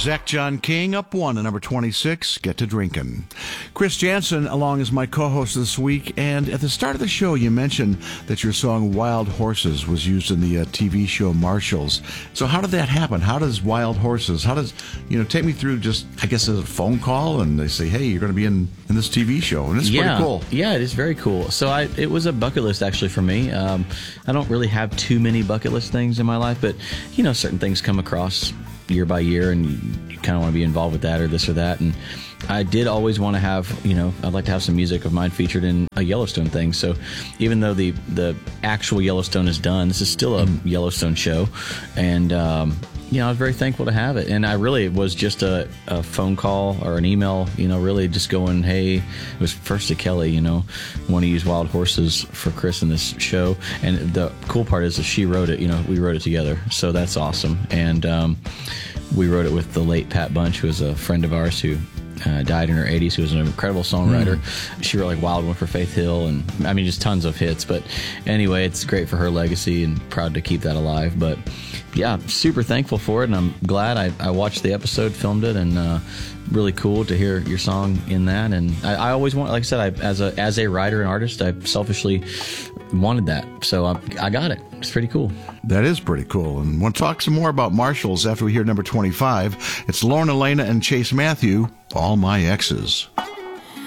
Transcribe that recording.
Zach John King up one at number 26, Get to Drinkin'. Chris Jansen along as my co-host this week, and at the start of the show you mentioned that your song Wild Horses was used in the TV show Marshalls. So how did that happen? How does Wild Horses, take me through just, I guess, a phone call and they say, hey, you're going to be in this TV show, and it's pretty cool. Yeah, it is very cool. So it was a bucket list actually for me. I don't really have too many bucket list things in my life, but certain things come across year by year, and you kind of want to be involved with that or this or that. And I did always want to have, I'd like to have some music of mine featured in a Yellowstone thing. So even though the actual Yellowstone is done, this is still a Yellowstone show. And, I was very thankful to have it. And it was just a phone call or an email, really just going, hey, it was first to Kelly, want to use Wild Horses for Chris in this show. And the cool part is that she wrote it, we wrote it together. So that's awesome. And we wrote it with the late Pat Bunch, who was a friend of ours who died in her 80s, who was an incredible songwriter. She wrote Wild One for Faith Hill, and just tons of hits. But anyway, it's great for her legacy and proud to keep that alive. But yeah, super thankful for it, and I'm glad I watched the episode, filmed it, and really cool to hear your song in that. And I always want, like I said, as a writer and artist, I selfishly wanted that, so I got it. It's pretty cool. That is pretty cool. And we'll talk some more about Marshalls after we hear number 25. It's Lauren Elena and Chase Matthew, All My Exes.